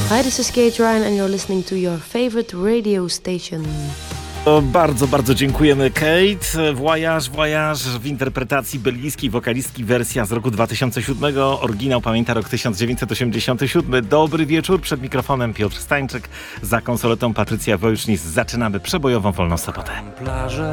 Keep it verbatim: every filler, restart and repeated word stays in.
Hi, this is Kate Ryan and you're listening to your favorite radio station. O, bardzo, bardzo dziękujemy, Kate. Voyage, Voyage w interpretacji belgijskiej wokalistki, wersja z roku dwa tysiące siódmego. Oryginał pamięta rok tysiąc dziewięćset osiemdziesiąty siódmy. Dobry wieczór, przed mikrofonem Piotr Stańczyk, za konsoletą Patrycja Wojcznis. Zaczynamy przebojową Wolną Sobotę.